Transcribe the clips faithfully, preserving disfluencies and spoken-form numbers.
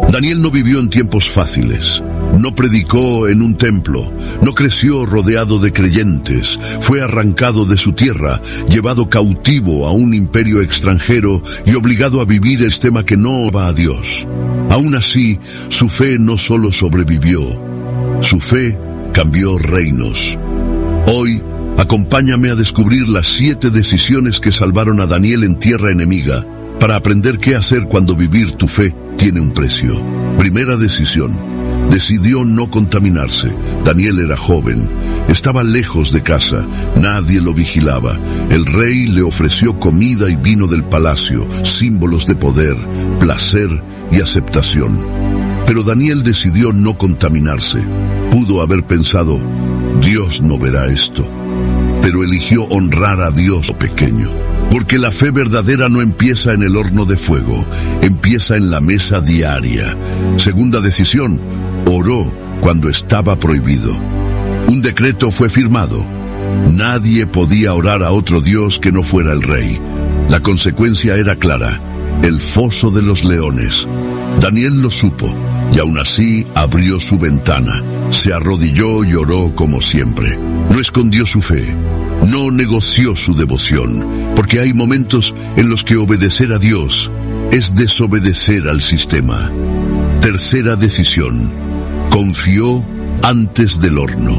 Daniel no vivió en tiempos fáciles, no predicó en un templo, no creció rodeado de creyentes, fue arrancado de su tierra, llevado cautivo a un imperio extranjero y obligado a vivir el sistema que no va a Dios. Aún así, su fe no solo sobrevivió, su fe cambió reinos. Hoy, acompáñame a descubrir las siete decisiones que salvaron a Daniel en tierra enemiga, para aprender qué hacer cuando vivir tu fe tiene un precio. Primera decisión. Decidió no contaminarse. Daniel era joven, estaba lejos de casa, nadie lo vigilaba. El rey le ofreció comida y vino del palacio, símbolos de poder, placer y aceptación. Pero Daniel decidió no contaminarse. Pudo haber pensado, Dios no verá esto. Pero eligió honrar a Dios pequeño. Porque la fe verdadera no empieza en el horno de fuego, empieza en la mesa diaria. Segunda decisión, oró cuando estaba prohibido. Un decreto fue firmado. Nadie podía orar a otro Dios que no fuera el rey. La consecuencia era clara, el foso de los leones. Daniel lo supo, y aún así abrió su ventana. Se arrodilló y oró como siempre. No escondió su fe. No negoció su devoción, porque hay momentos en los que obedecer a Dios es desobedecer al sistema. Tercera decisión, confió antes del horno.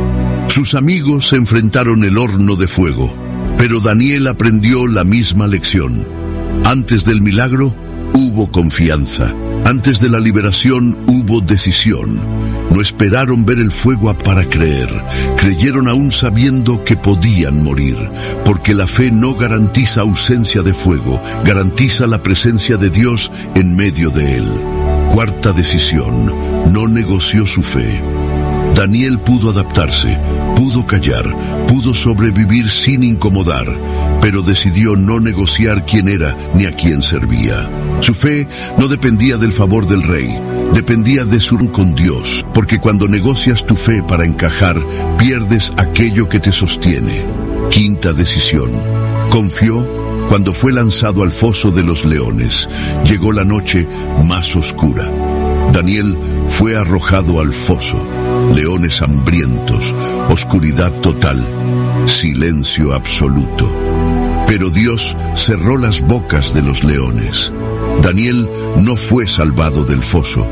Sus amigos enfrentaron el horno de fuego, pero Daniel aprendió la misma lección. Antes del milagro, hubo confianza. Antes de la liberación hubo decisión. No esperaron ver el fuego para creer. Creyeron aún sabiendo que podían morir, porque la fe no garantiza ausencia de fuego, garantiza la presencia de Dios en medio de él. Cuarta decisión, no negoció su fe. Daniel pudo adaptarse, pudo callar, pudo sobrevivir sin incomodar, pero decidió no negociar quién era ni a quién servía. Su fe no dependía del favor del rey, dependía de su unión con Dios, porque cuando negocias tu fe para encajar, pierdes aquello que te sostiene. Quinta decisión, confió cuando fue lanzado al foso de los leones. Llegó la noche más oscura. Daniel fue arrojado al foso. Leones hambrientos, oscuridad total, silencio absoluto. Pero Dios cerró las bocas de los leones. Daniel no fue salvado del foso,